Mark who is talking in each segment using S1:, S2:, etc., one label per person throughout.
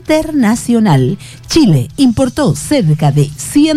S1: internacional, Chile importó cerca de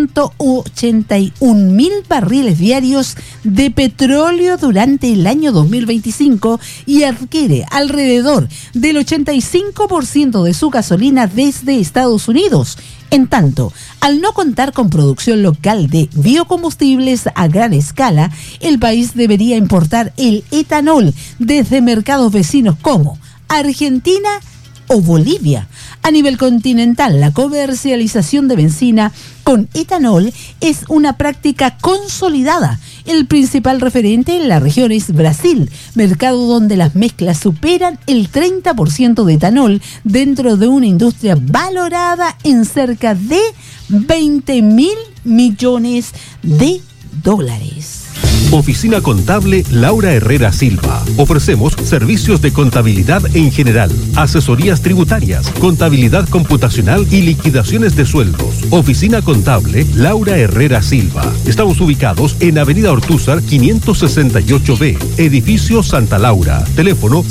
S1: 181.000 barriles diarios de petróleo durante el año 2025 y adquiere alrededor del 85% de su gasolina desde Estados Unidos. En tanto, al no contar con producción local de biocombustibles a gran escala, el país debería importar el etanol desde mercados vecinos como Argentina o Bolivia. A nivel continental, la comercialización de benzina con etanol es una práctica consolidada. El principal referente en la región es Brasil, mercado donde las mezclas superan el 30% de etanol dentro de una industria valorada en cerca de 20.000 millones de dólares.
S2: Oficina Contable Laura Herrera Silva. Ofrecemos servicios de contabilidad en general, asesorías tributarias, contabilidad computacional y liquidaciones de sueldos. Oficina Contable Laura Herrera Silva. Estamos ubicados en Avenida Ortúzar 568B, Edificio Santa Laura. Teléfono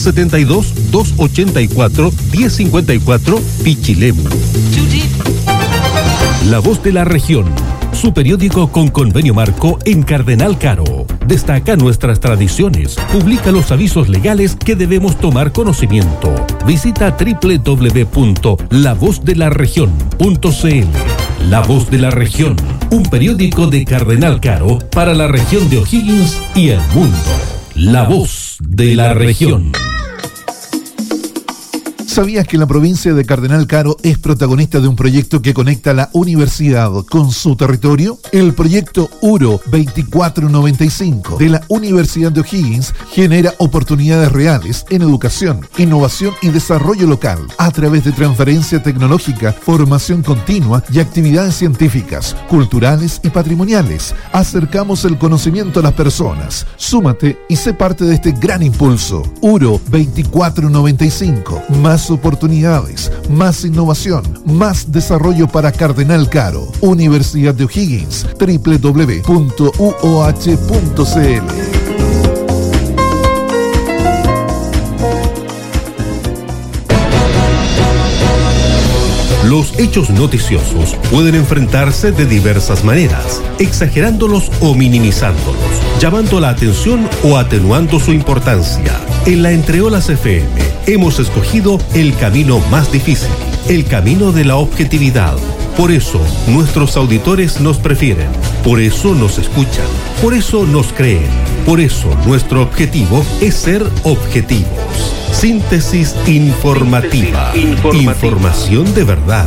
S2: 72-284-1054, Pichilemu. La Voz de la Región. Su periódico con convenio marco en Cardenal Caro. Destaca nuestras tradiciones, publica los avisos legales que debemos tomar conocimiento. Visita www.lavozdelarregion.cl. La Voz de la Región, un periódico de Cardenal Caro para la región de O'Higgins y el mundo. La Voz de la Región.
S3: ¿Sabías que la provincia de Cardenal Caro es protagonista de un proyecto que conecta la universidad con su territorio? El proyecto URO 2495 de la Universidad de O'Higgins genera oportunidades reales en educación, innovación y desarrollo local a través de transferencia tecnológica, formación continua y actividades científicas, culturales y patrimoniales. Acercamos el conocimiento a las personas. Súmate y sé parte de este gran impulso. URO 2495. Más oportunidades, más innovación, más desarrollo para Cardenal Caro. Universidad de O'Higgins, www.uoh.cl.
S2: Los hechos noticiosos pueden enfrentarse de diversas maneras, exagerándolos o minimizándolos, llamando la atención o atenuando su importancia. En la Entreolas FM hemos escogido el camino más difícil, el camino de la objetividad. Por eso nuestros auditores nos prefieren, por eso nos escuchan, por eso nos creen, por eso nuestro objetivo es ser objetivos. Síntesis informativa. Información de verdad.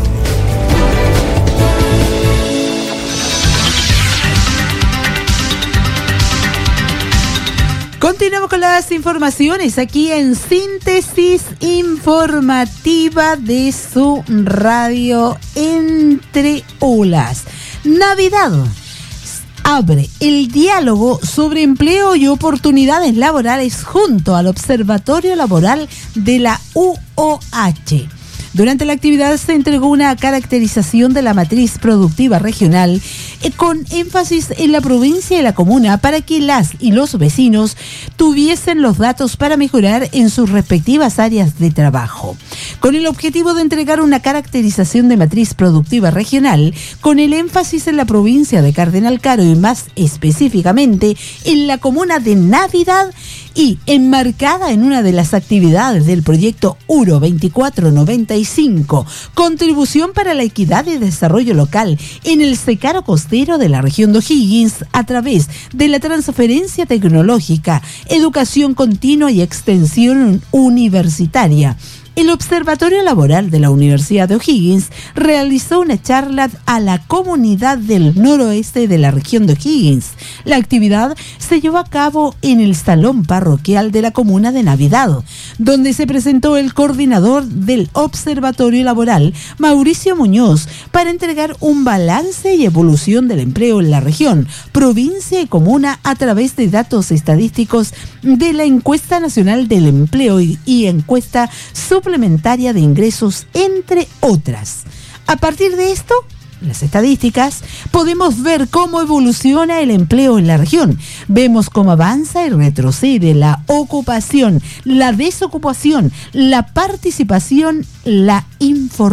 S1: Continuamos con las informaciones aquí en Síntesis Informativa de su radio Entre Olas. Navidad abre el diálogo sobre empleo y oportunidades laborales junto al Observatorio Laboral de la UOH. Durante la actividad se entregó una caracterización de la matriz productiva regional con énfasis en la provincia y la comuna para que las y los vecinos tuviesen los datos para mejorar en sus respectivas áreas de trabajo. Con el objetivo de entregar una caracterización de matriz productiva regional con el énfasis en la provincia de Cardenal Caro y más específicamente en la comuna de Navidad y enmarcada en una de las actividades del proyecto URO 2495, contribución para la equidad y desarrollo local en el secano costero de la región de O'Higgins a través de la transferencia tecnológica, educación continua y extensión universitaria. El Observatorio Laboral de la Universidad de O'Higgins realizó una charla a la comunidad del noroeste de la región de O'Higgins. La actividad se llevó a cabo en el Salón Parroquial de la Comuna de Navidad, donde se presentó el coordinador del Observatorio Laboral, Mauricio Muñoz, para entregar un balance y evolución del empleo en la región, provincia y comuna a través de datos estadísticos de la Encuesta Nacional del Empleo y encuesta suplementaria de ingresos, entre otras. A partir de esto, las estadísticas, podemos ver cómo evoluciona el empleo en la región. Vemos cómo avanza y retrocede la ocupación, la desocupación, la participación, la información.